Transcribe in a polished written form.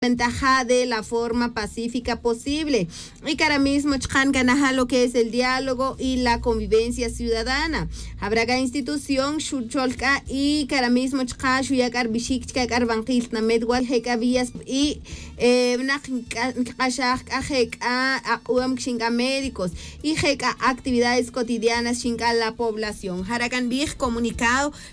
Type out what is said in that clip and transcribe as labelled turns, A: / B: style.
A: ventaja de la forma pacífica posible. Y que ahora mismo ganaja lo que es el diálogo y la convivencia ciudadana. Habrá que institución Shucholka y que ahora mismo Shuyakar Bishik Chakar Banquil Namedwal Hekavías y médicos y actividades cotidianas chinga la población. Harakan Big comunicado